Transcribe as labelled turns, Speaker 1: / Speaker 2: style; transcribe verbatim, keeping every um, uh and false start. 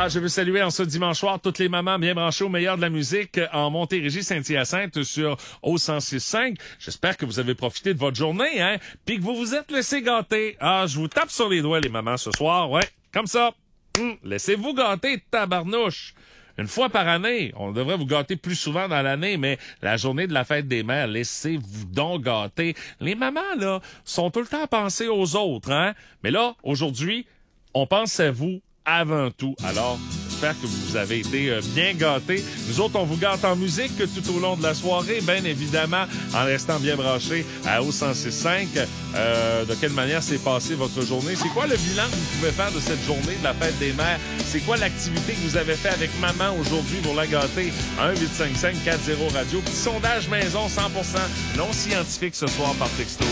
Speaker 1: Ah, je veux saluer en ce dimanche soir toutes les mamans bien branchées au meilleur de la musique en Montérégie, Saint-Hyacinthe sur O cent six cinq. J'espère que vous avez profité de votre journée, hein, puis que vous vous êtes laissé gâter. Ah, je vous tape sur les doigts, les mamans, ce soir, ouais, comme ça. Hum, laissez-vous gâter, tabarnouche. Une fois par année, on devrait vous gâter plus souvent dans l'année, mais la journée de la fête des mères, laissez-vous donc gâter. Les mamans, là, sont tout le temps à penser aux autres, hein. Mais là, aujourd'hui, on pense à vous avant tout. Alors, j'espère que vous avez été euh, bien gâtés. Nous autres, on vous gâte en musique tout au long de la soirée, bien évidemment, en restant bien branchés à O cent six cinq. Euh, de quelle manière s'est passée votre journée? C'est quoi le bilan que vous pouvez faire de cette journée de la fête des mères? C'est quoi l'activité que vous avez fait avec maman aujourd'hui pour la gâter? un huit cinq cinq quatre zéro radio. Petit sondage maison cent pour cent non scientifique ce soir par texto.